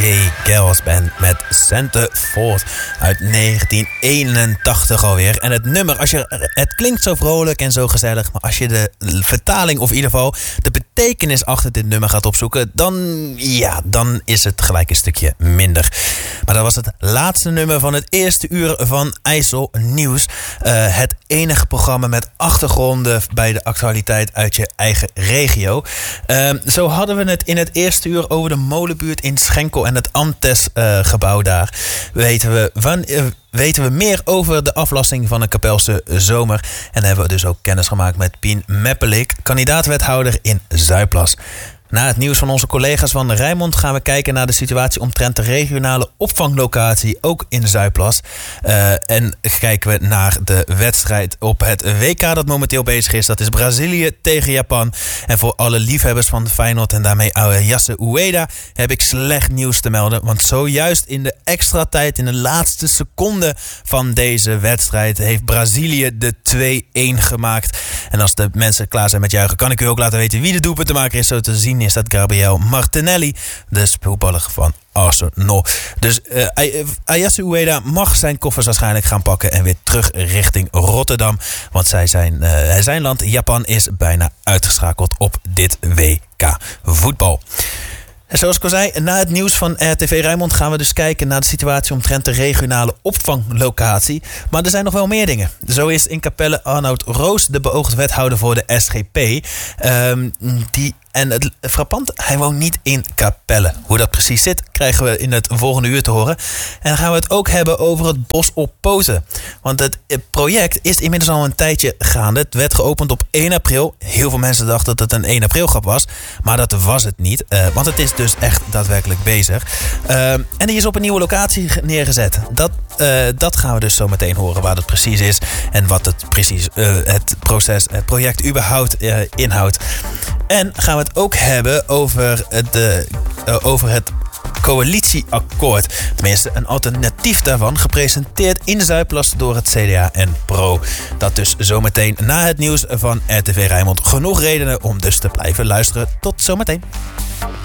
J. Geils Band met Centerfold uit 1981 alweer. En het nummer, het klinkt zo vrolijk en zo gezellig, maar als je de vertaling of in ieder geval de betekenis achter dit nummer gaat opzoeken, dan is het gelijk een stukje minder. Maar dat was het laatste nummer van het eerste uur van IJssel Nieuws. Het enige programma met achtergronden bij de actualiteit uit je eigen regio. Zo hadden we het in het eerste uur over de molenbuurt in Schenkel en het Amtes-gebouw daar. Weten we meer over de aflasting van een Kapelse zomer. En hebben we dus ook kennis gemaakt met Pien Meppelik, kandidaat-wethouder in Zuidplas. Na het nieuws van onze collega's van Rijnmond gaan we kijken naar de situatie omtrent de regionale opvanglocatie, ook in Zuidplas. En kijken we naar de wedstrijd op het WK dat momenteel bezig is. Dat is Brazilië tegen Japan. En voor alle liefhebbers van Feyenoord en daarmee Ayasu Ueda heb ik slecht nieuws te melden. Want zojuist in de extra tijd, in de laatste seconde van deze wedstrijd, heeft Brazilië de 2-1 gemaakt. En als de mensen klaar zijn met juichen, kan ik u ook laten weten wie de doelpuntenmaker is. Zo te zien is dat Gabriel Martinelli, de speelballer van Arsenal. Dus Ayasu Ueda mag zijn koffers waarschijnlijk gaan pakken en weer terug richting Rotterdam. Want zijn land, Japan, is bijna uitgeschakeld op dit WK voetbal. En zoals ik al zei, na het nieuws van RTV Rijnmond gaan we dus kijken naar de situatie omtrent de regionale opvanglocatie. Maar er zijn nog wel meer dingen. Zo is in Capelle Arnoud Roos, de beoogd wethouder voor de SGP. En het frappant, hij woont niet in Capelle. Hoe dat precies zit, krijgen we in het volgende uur te horen. En dan gaan we het ook hebben over het bos op Poten. Want het project is inmiddels al een tijdje gaande. Het werd geopend op 1 april. Heel veel mensen dachten dat het een 1 april grap was. Maar dat was het niet. Want het is dus echt daadwerkelijk bezig. En die is op een nieuwe locatie neergezet. Dat gaan we dus zo meteen horen waar dat precies is. En wat het precies het project überhaupt inhoudt. En gaan we het ook hebben over het coalitieakkoord. Tenminste, een alternatief daarvan, gepresenteerd in Zuidplas door het CDA en PRO. Dat dus zometeen na het nieuws van RTV Rijnmond. Genoeg redenen om dus te blijven luisteren. Tot zometeen.